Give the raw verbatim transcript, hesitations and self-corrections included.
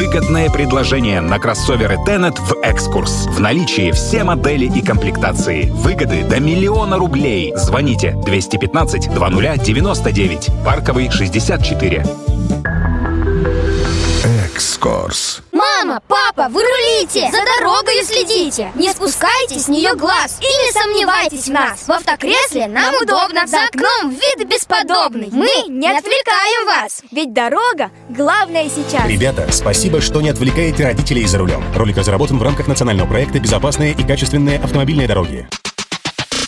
Выгодное предложение на кроссоверы Tenet в «Экскурс». В наличии все модели и комплектации. Выгоды до миллиона рублей. Звоните двести пятнадцать двадцать девяносто девять. Парковый шестьдесят четыре. «Экскурс». Мама, папа, вы рулите! За дорогой следите! Не спускайте с нее глаз и не сомневайтесь в нас! В автокресле нам удобно, за окном вид бесподобный. Мы не отвлекаем вас, ведь дорога главное сейчас. Ребята, спасибо, что не отвлекаете родителей за рулем. Ролик разработан в рамках национального проекта «Безопасные и качественные автомобильные дороги».